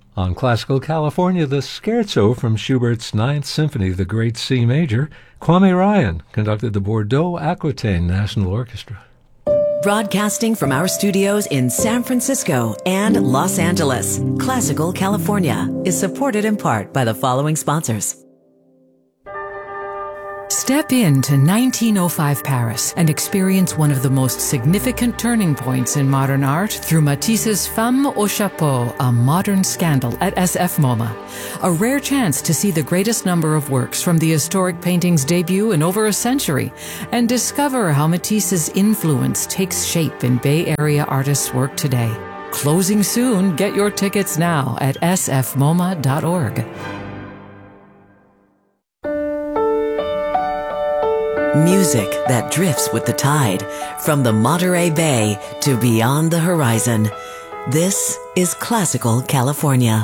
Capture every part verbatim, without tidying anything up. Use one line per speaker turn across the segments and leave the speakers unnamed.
On Classical California, the Scherzo from Schubert's Ninth Symphony, the Great C Major. Kwame Ryan conducted the Bordeaux Aquitaine National Orchestra.
Broadcasting from our studios in San Francisco and Los Angeles, Classical California is supported in part by the following sponsors.
Step into nineteen oh five Paris and experience one of the most significant turning points in modern art through Matisse's Femme au Chapeau, a modern scandal at S F MoMA. A rare chance to see the greatest number of works from the historic painting's debut in over a century and discover how Matisse's influence takes shape in Bay Area artists' work today. Closing soon. Get your tickets now at s f moma dot org.
Music that drifts with the tide, from the Monterey Bay to beyond the horizon. This is Classical California.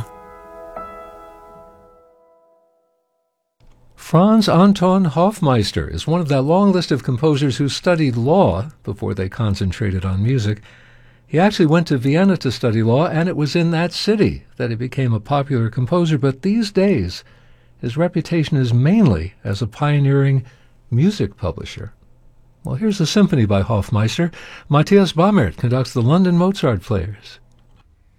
Franz Anton Hofmeister is one of that long list of composers who studied law before they concentrated on music. He actually went to Vienna to study law, and it was in that city that he became a popular composer. But these days, his reputation is mainly as a pioneering music publisher. Well, here's a symphony by Hofmeister. Matthias Baumert conducts the London Mozart Players.